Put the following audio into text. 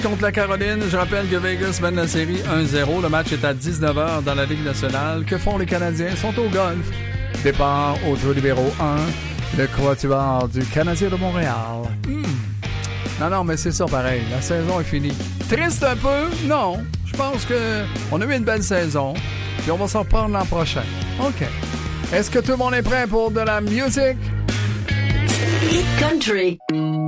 contre la Caroline. Je rappelle que Vegas mène la série 1-0. Le match est à 19h dans la Ligue nationale. Que font les Canadiens? Ils sont au golf. Départ au trou numéro 1. Le quatuor du Canadien de Montréal. Non, mais c'est ça pareil. La saison est finie. Triste un peu? Non. Je pense qu'on a eu une belle saison. Puis on va s'en reprendre l'an prochain. OK. Est-ce que tout le monde est prêt pour de la musique? Hit Country.